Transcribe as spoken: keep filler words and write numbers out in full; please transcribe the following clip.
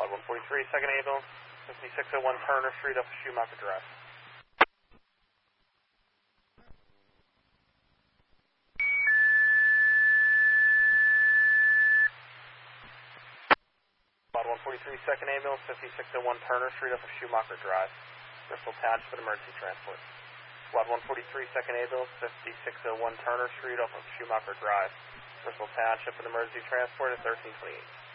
Squad one forty-three, second ambulance, fifty-six oh one Turner Street off of Schumacher Drive. Squad one forty-three, second ambulance, fifty-six oh one Turner Street off of Schumacher Drive. Bristol Township for emergency transport. Squad one forty-three, second ambulance, fifty-six oh one Turner Street off of Schumacher Drive. Bristol Township for emergency transport at thirteen twenty-eight.